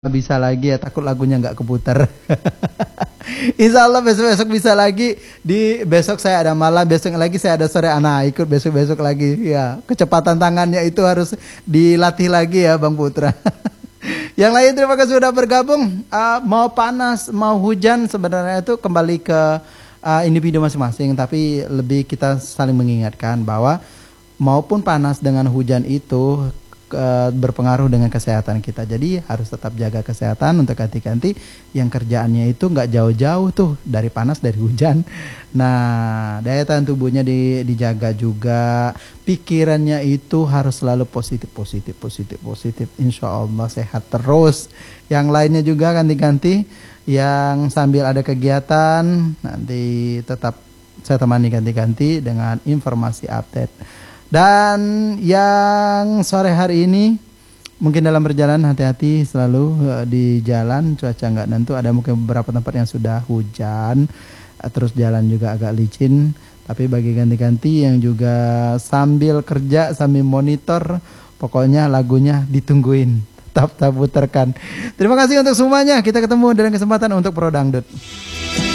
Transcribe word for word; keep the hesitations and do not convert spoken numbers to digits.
Bisa lagi ya, takut lagunya nggak keputar. Insya Allah besok-besok bisa lagi. Di besok saya ada malam, besok lagi saya ada sore anak ikut besok-besok lagi. Ya, kecepatan tangannya itu harus dilatih lagi ya Bang Putra. Yang lain terima kasih sudah bergabung. Uh, mau panas, mau hujan sebenarnya itu kembali ke uh, individu masing-masing. Tapi lebih kita saling mengingatkan bahwa maupun panas dengan hujan itu berpengaruh dengan kesehatan kita. Jadi harus tetap jaga kesehatan untuk ganti-ganti yang kerjaannya itu nggak jauh-jauh tuh dari panas, dari hujan. Nah, daya tahan tubuhnya di, dijaga juga. Pikirannya itu harus selalu positif, positif, positif, positif. Insya Allah sehat terus. Yang lainnya juga ganti-ganti. Yang sambil ada kegiatan nanti tetap saya temani ganti-ganti dengan informasi update. Dan yang sore hari ini mungkin dalam perjalanan hati-hati selalu di jalan, cuaca nggak nentu, ada mungkin beberapa tempat yang sudah hujan, terus jalan juga agak licin. Tapi bagi ganti-ganti yang juga sambil kerja sambil monitor, pokoknya lagunya ditungguin, tetap tak putarkan. Terima kasih untuk semuanya, kita ketemu dalam kesempatan untuk Pro Dangdut.